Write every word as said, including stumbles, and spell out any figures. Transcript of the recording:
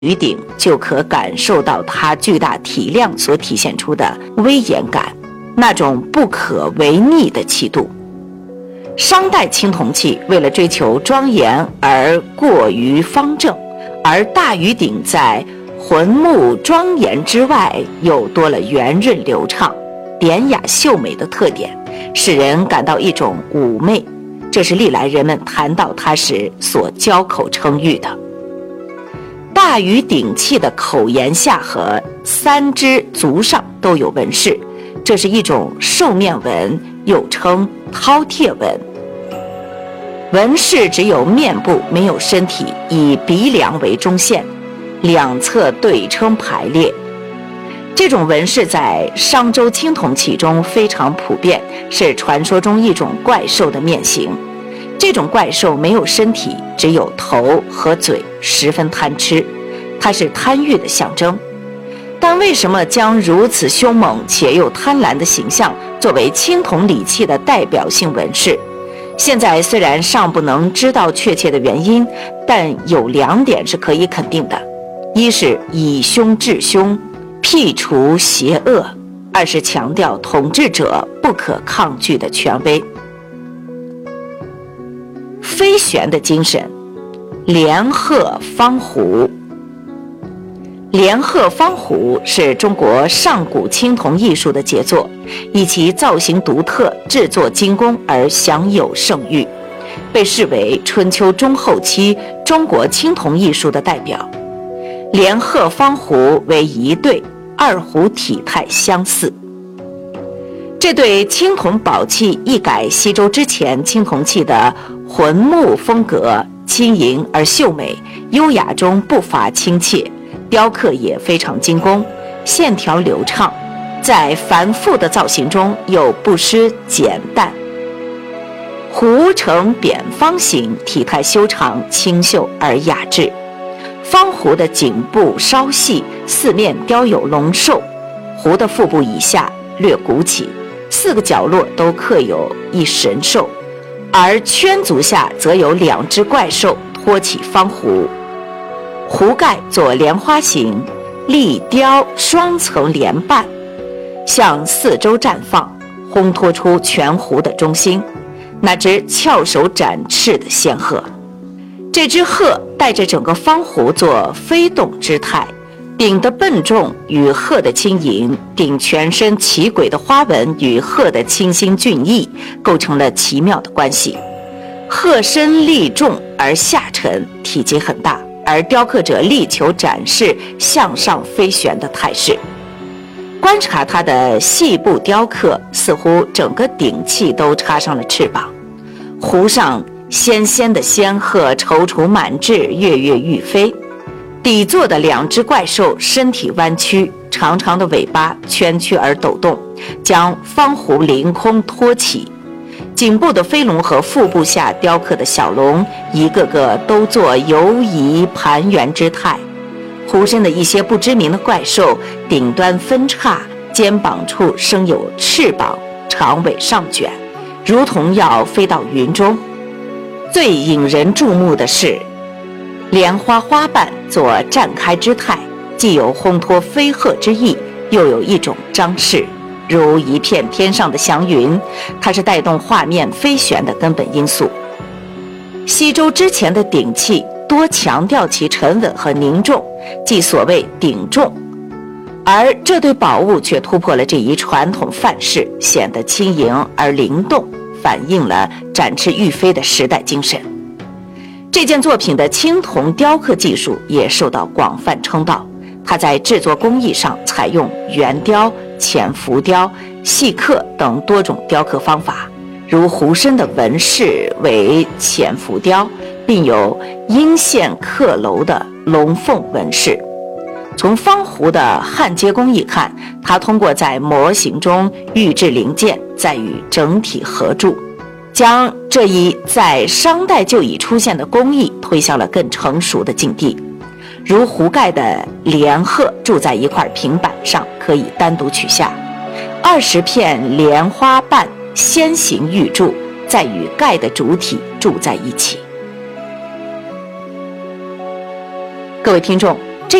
鱼鼎就可感受到它巨大体量所体现出的威严感，那种不可违逆的气度。商代青铜器为了追求庄严而过于方正，而大鱼鼎在浑穆庄严之外又多了圆润流畅、典雅秀美的特点，使人感到一种妩媚，这是历来人们谈到它时所交口称誉的。大鱼鼎器的口沿下和三只足上都有纹饰，这是一种兽面纹，又称饕餮纹。纹饰只有面部，没有身体，以鼻梁为中线，两侧对称排列。这种纹饰在商周青铜器中非常普遍，是传说中一种怪兽的面型。这种怪兽没有身体，只有头和嘴，十分贪吃，它是贪欲的象征。但为什么将如此凶猛且又贪婪的形象作为青铜礼器的代表性纹饰？现在虽然尚不能知道确切的原因，但有两点是可以肯定的：一是以凶治凶，辟除邪恶；二是强调统治者不可抗拒的权威。飞旋的精神，连鹤方壶。连鹤方壶是中国上古青铜艺术的杰作，以其造型独特、制作精工而享有盛誉，被视为春秋中后期中国青铜艺术的代表。连鹤方壶为一对，二壶体态相似。这对青铜宝器一改西周之前青铜器的浑穆风格，轻盈而秀美，优雅中不乏亲切，雕刻也非常精工，线条流畅，在繁复的造型中又不失简淡。壶呈扁方形，体态修长，清秀而雅致。方壶的颈部稍细，四面雕有龙兽，壶的腹部以下略鼓起，四个角落都刻有一神兽，而圈足下则有两只怪兽托起方壶。壶盖做莲花形，立雕双层莲瓣，向四周绽放，烘托出全壶的中心，那只翘首展翅的仙鹤。这只鹤带着整个方壶做飞动之态，鼎的笨重与鹤的轻盈，鼎全身奇诡的花纹与鹤的清新俊逸构成了奇妙的关系。鹤身力重而下沉，体积很大，而雕刻者力求展示向上飞旋的态势。观察它的细部雕刻，似乎整个鼎器都插上了翅膀。壶上纤纤的仙鹤踌躇满志，跃跃欲飞。底座的两只怪兽身体弯曲，长长的尾巴蜷曲而抖动，将方壶凌空托起。颈部的飞龙和腹部下雕刻的小龙，一个个都做游移盘旋之态。壶身的一些不知名的怪兽，顶端分叉，肩膀处生有翅膀，长尾上卷，如同要飞到云中。最引人注目的是莲花花瓣做绽开之态，既有烘托飞鹤之意，又有一种张势，如一片天上的祥云，它是带动画面飞旋的根本因素。西周之前的鼎器多强调其沉稳和凝重，即所谓鼎重，而这对宝物却突破了这一传统范式，显得轻盈而灵动，反映了展翅欲飞的时代精神。这件作品的青铜雕刻技术也受到广泛称道，它在制作工艺上采用圆雕、浅浮雕、细刻等多种雕刻方法，如壶身的纹饰为浅浮雕，并有阴线刻镂的龙凤纹饰。从方壶的焊接工艺看，它通过在模型中预制零件，再与整体合铸，将这一在商代就已出现的工艺推向了更成熟的境地。如壶盖的莲鹤铸在一块平板上，可以单独取下；二十片莲花瓣先行预铸，再与盖的主体铸在一起。各位听众，